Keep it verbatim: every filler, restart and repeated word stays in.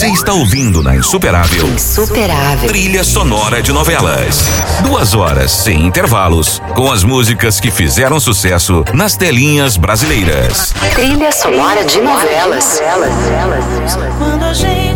Você está ouvindo na Insuperável. Insuperável. Trilha sonora de novelas. Duas horas sem intervalos, com as músicas que fizeram sucesso nas telinhas brasileiras. Trilha sonora de novelas. Quando a gente